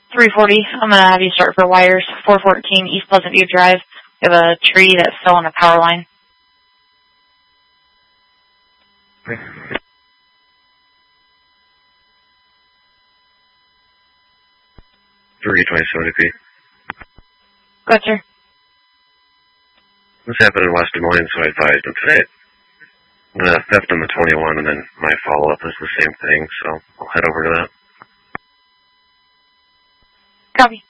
340. I'm going to have you start for wires. 414 East Pleasant View Drive. We have a tree that fell on the power line. 327 Go ahead, sir. This happened in West Des Moines, so I advised him today. Theft on the 21, and then my follow-up is the same thing, so I'll head over to that. Copy.